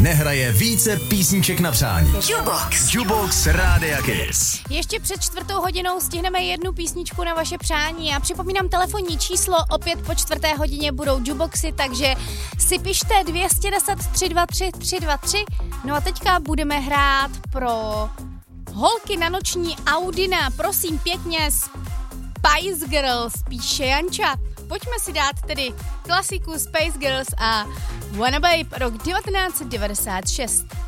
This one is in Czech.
nehraje více písniček na přání. Jukebox Rádia Kiss. Ještě před 4:00 stihneme jednu písničku na vaše přání a připomínám telefonní číslo, opět po 4:00 budou jukeboxy, takže si pište 210 323 323. No a teďka budeme hrát pro holky na noční Audina, prosím pěkně, Spice Girls, píše Janča. Pojďme si dát tedy klasiku Spice Girls a Wanna Babe, rok 1996.